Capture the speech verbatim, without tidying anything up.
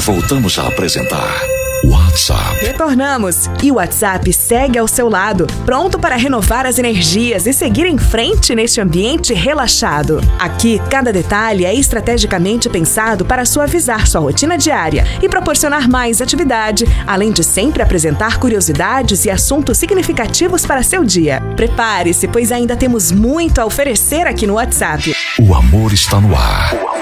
voltamos a apresentar WhatsApp. Retornamos e o WhatsApp segue ao seu lado, pronto para renovar as energias e seguir em frente neste ambiente relaxado. Aqui, cada detalhe é estrategicamente pensado para suavizar sua rotina diária e proporcionar mais atividade, além de sempre apresentar curiosidades e assuntos significativos para seu dia. Prepare-se, pois ainda temos muito a oferecer aqui no WhatsApp. O amor está no ar.